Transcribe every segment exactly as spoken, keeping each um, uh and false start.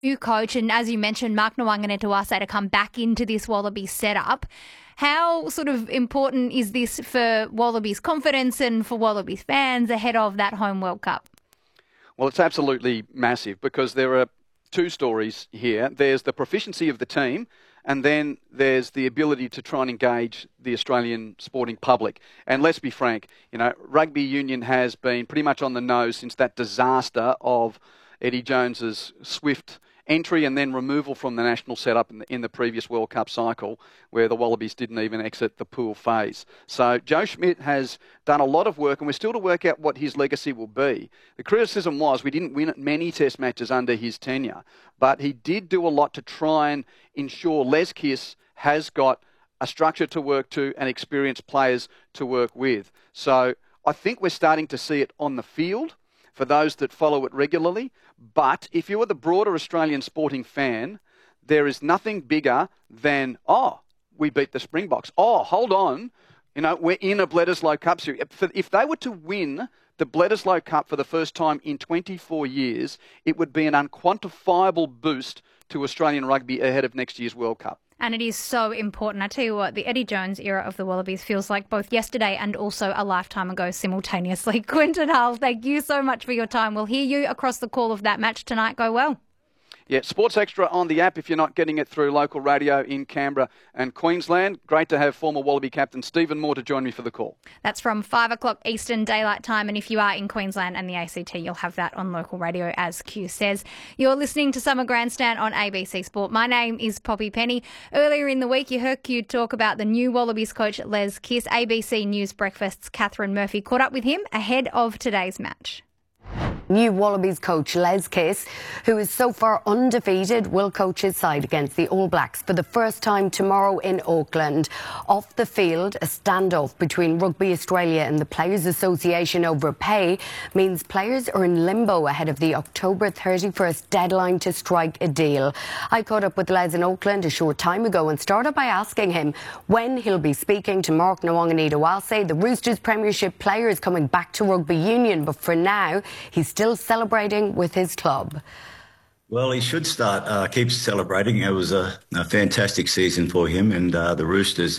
New coach, and as you mentioned, Mark Nawaqanitawase to come back into this Wallabies setup. How sort of important is this for Wallabies confidence and for Wallabies fans ahead of that home World Cup? Well, it's absolutely massive because there are two stories here. There's the proficiency of the team, and then there's the ability to try and engage the Australian sporting public. And let's be frank, you know, rugby union has been pretty much on the nose since that disaster of Eddie Jones's swift entry and then removal from the national setup in the, in the previous World Cup cycle, where the Wallabies didn't even exit the pool phase. So Joe Schmidt has done a lot of work, and we're still to work out what his legacy will be. The criticism was we didn't win many test matches under his tenure, but he did do a lot to try and ensure Les Kiss has got a structure to work to and experienced players to work with. So I think we're starting to see it on the field for those that follow it regularly. But if you are the broader Australian sporting fan, there is nothing bigger than, oh, we beat the Springboks. Oh, hold on. You know, we're in a Bledisloe Cup series. If they were to win the Bledisloe Cup for the first time in twenty-four years, it would be an unquantifiable boost to Australian rugby ahead of next year's World Cup. And it is so important. I tell you what, the Eddie Jones era of the Wallabies feels like both yesterday and also a lifetime ago simultaneously. Quinton Hull, thank you so much for your time. We'll hear you across the call of that match tonight. Go well. Yeah, Sports Extra on the app if you're not getting it through local radio in Canberra and Queensland. Great to have former Wallaby captain Stephen Moore to join me for the call. That's from five o'clock Eastern Daylight Time, and if you are in Queensland and the A C T, you'll have that on local radio, as Q says. You're listening to Summer Grandstand on A B C Sport. My name is Poppy Penny. Earlier in the week, you heard Q talk about the new Wallabies coach, Les Kiss. A B C News Breakfast's Catherine Murphy caught up with him ahead of today's match. New Wallabies coach Les Kiss, who is so far undefeated, will coach his side against the All Blacks for the first time tomorrow in Auckland. Off the field, a standoff between Rugby Australia and the Players Association over pay means players are in limbo ahead of the October thirty-first deadline to strike a deal. I caught up with Les in Auckland a short time ago and started by asking him when he'll be speaking to Mark Nawaqanitawase. The Roosters Premiership player is coming back to rugby union, but for now, he's still Still celebrating with his club. Well, he should start, uh, keep celebrating. It was a, a fantastic season for him and uh, the Roosters.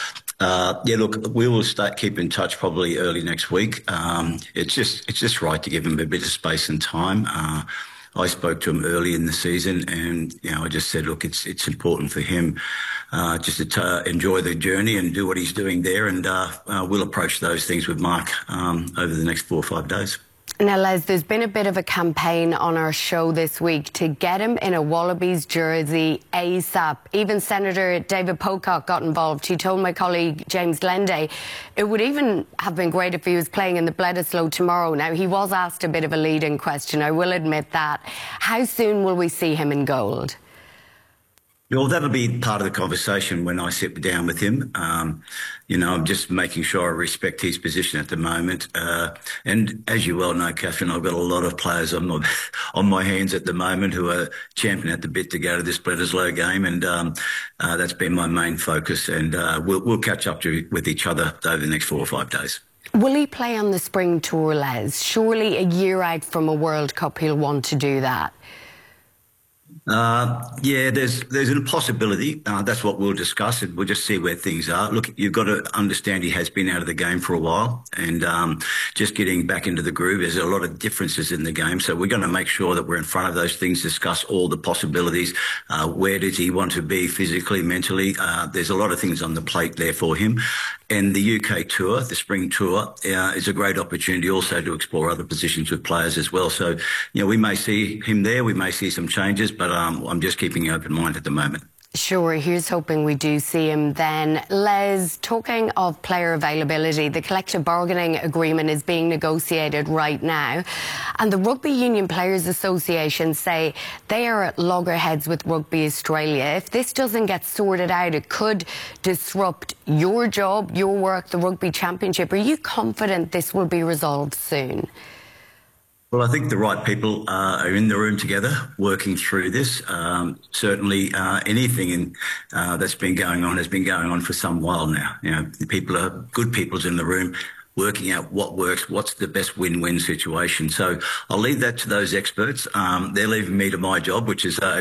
Uh, yeah, look, we will start keep in touch probably early next week. Um, it's just it's just right to give him a bit of space and time. Uh, I spoke to him early in the season, and you know, I just said, look, it's it's important for him uh, just to t- enjoy the journey and do what he's doing there, and uh, uh, we'll approach those things with Mark um, over the next four or five days. Now, Les, there's been a bit of a campaign on our show this week to get him in a Wallabies jersey ASAP. Even Senator David Pocock got involved. He told my colleague James Glenday it would even have been great if he was playing in the Bledisloe tomorrow. Now, he was asked a bit of a leading question, I will admit that. How soon will we see him in gold? Well, that'll be part of the conversation when I sit down with him. Um, you know, I'm just making sure I respect his position at the moment. Uh, and as you well know, Catherine, I've got a lot of players on my, on my hands at the moment who are champing at the bit to go to this Bledisloe game. And um, uh, that's been my main focus. And uh, we'll, we'll catch up to, with each other over the next four or five days. Will he play on the spring tour, Les? Surely a year out from a World Cup, he'll want to do that. Uh, yeah, there's there's a possibility. Uh, that's what we'll discuss, and we'll just see where things are. Look, you've got to understand he has been out of the game for a while, and um, just getting back into the groove. There's a lot of differences in the game, so we're going to make sure that we're in front of those things, discuss all the possibilities. Uh, where does he want to be physically, mentally? Uh, there's a lot of things on the plate there for him. And the U K tour, the spring tour, uh, is a great opportunity also to explore other positions with players as well. So, you know, we may see him there, we may see some changes, but um, I'm just keeping an open mind at the moment. Sure, here's hoping we do see him then. Les, talking of player availability, the collective bargaining agreement is being negotiated right now. And the Rugby Union Players Association say they are at loggerheads with Rugby Australia. If this doesn't get sorted out, it could disrupt your job, your work, the Rugby Championship. Are you confident this will be resolved soon? Well, I think the right people uh, are in the room together working through this. Um, certainly uh, anything in, uh, that's been going on has been going on for some while now. You know, the people are good people's in the room working out what works, what's the best win-win situation. So I'll leave that to those experts. Um, they're leaving me to my job, which is uh,